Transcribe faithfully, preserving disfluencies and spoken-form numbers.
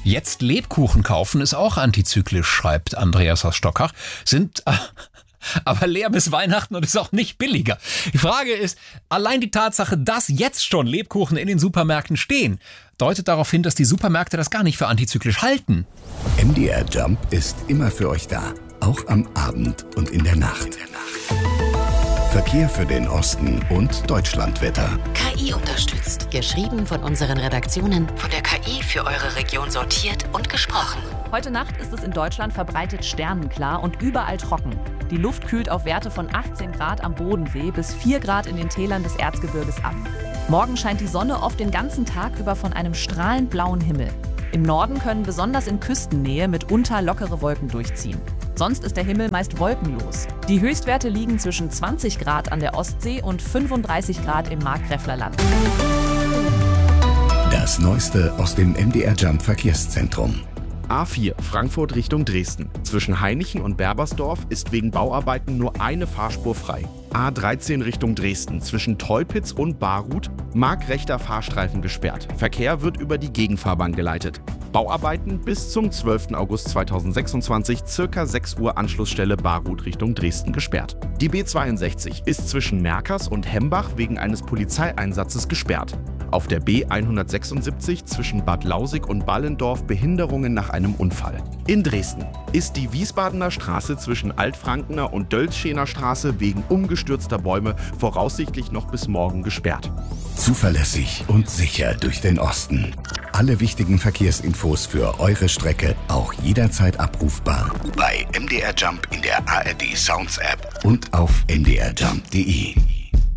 Jetzt Lebkuchen kaufen ist auch antizyklisch, schreibt Andreas aus Stockach. Sind äh, aber leer bis Weihnachten und ist auch nicht billiger. Die Frage ist, allein die Tatsache, dass jetzt schon Lebkuchen in den Supermärkten stehen, deutet darauf hin, dass die Supermärkte das gar nicht für antizyklisch halten. M D R Jump ist immer für euch da, auch am Abend und in der Nacht. Verkehr für den Osten und Deutschlandwetter. K I unterstützt. Geschrieben von unseren Redaktionen, von der K I für eure Region sortiert und gesprochen. Heute Nacht ist es in Deutschland verbreitet sternenklar und überall trocken. Die Luft kühlt auf Werte von achtzehn Grad am Bodensee bis vier Grad in den Tälern des Erzgebirges ab. Morgen scheint die Sonne oft den ganzen Tag über von einem strahlend blauen Himmel. Im Norden können besonders in Küstennähe mitunter lockere Wolken durchziehen. Sonst ist der Himmel meist wolkenlos. Die Höchstwerte liegen zwischen zwanzig Grad an der Ostsee und fünfunddreißig Grad im Markgräflerland. Das Neueste aus dem M D R Jump Verkehrszentrum. A vier Frankfurt Richtung Dresden. Zwischen Hainichen und Berbersdorf ist wegen Bauarbeiten nur eine Fahrspur frei. A dreizehn Richtung Dresden. Zwischen Teupitz und Barut markrechter Fahrstreifen gesperrt. Verkehr wird über die Gegenfahrbahn geleitet. Bauarbeiten bis zum zwölften August zweitausendsechsundzwanzig, circa sechs Uhr Anschlussstelle Barut Richtung Dresden gesperrt. Die B zweiundsechzig ist zwischen Merkers und Hembach wegen eines Polizeieinsatzes gesperrt. Auf der B hundertsechsundsiebzig zwischen Bad Lausig und Ballendorf Behinderungen nach einem Unfall. In Dresden ist die Wiesbadener Straße zwischen Altfrankener und Dölzschener Straße wegen umgestürzter Bäume voraussichtlich noch bis morgen gesperrt. Zuverlässig und sicher durch den Osten. Alle wichtigen Verkehrsinfos für eure Strecke auch jederzeit abrufbar bei M D R Jump in der A R D Sounds App und auf m d r jump punkt d e.